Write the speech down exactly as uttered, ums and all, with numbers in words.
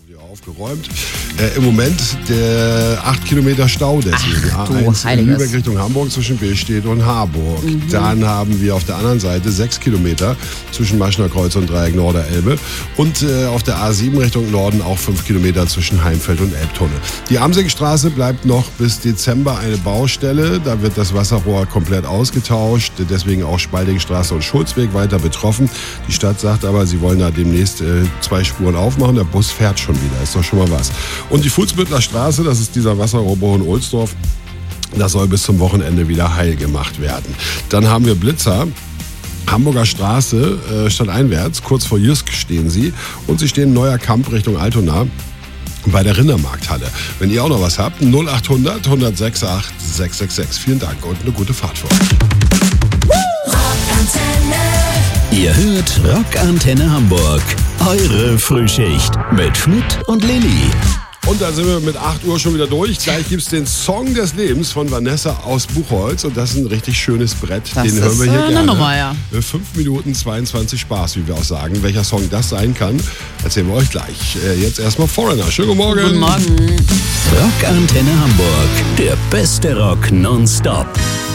wieder aufgeräumt. Äh, Im Moment der acht Kilometer Stau deswegen. Ach, du A eins in Heiliges. Lübeck Richtung Hamburg zwischen Billstedt und Harburg. Mhm. Dann haben wir auf der anderen Seite sechs Kilometer zwischen Maschner Kreuz und Dreieck Norderelbe. Und äh, auf der A sieben Richtung Norden auch fünf Kilometer zwischen Heimfeld und Elbtunnel. Die Amsigstraße bleibt noch bis Dezember eine Baustelle. Da wird das Wasserrohr komplett ausgetauscht. Deswegen auch Spaldingstraße und Schulzweg weiter betroffen. Die Stadt sagt aber, sie wollen da demnächst äh, zwei Spuren aufmachen. Der Bus fährt schon wieder. Ist doch schon mal was. Und die Fuhlsbüttler Straße, das ist dieser Wasserrohrbruch in Ohlsdorf, das soll bis zum Wochenende wieder heil gemacht werden. Dann haben wir Blitzer. Hamburger Straße, äh, stadteinwärts, kurz vor Jüsk stehen sie. Und sie stehen Neuer Kamp Richtung Altona bei der Rindermarkthalle. Wenn ihr auch noch was habt, null acht hundert, hundertsechs acht, sechs sechs sechs. Vielen Dank und eine gute Fahrt für euch. Ihr hört Rockantenne Hamburg. Eure Frühschicht mit Schmidt und Lilly. Und da sind wir mit acht Uhr schon wieder durch. Gleich gibt es den Song des Lebens von Vanessa aus Buchholz. Und das ist ein richtig schönes Brett. Das den ist hören wir hier äh, eine gerne. Nummer, ja. fünf Minuten zweiundzwanzig Spaß, wie wir auch sagen. Welcher Song das sein kann, erzählen wir euch gleich. Äh, jetzt erstmal Foreigner. Schönen guten Morgen. Guten Morgen. Rockantenne Hamburg. Der beste Rock nonstop.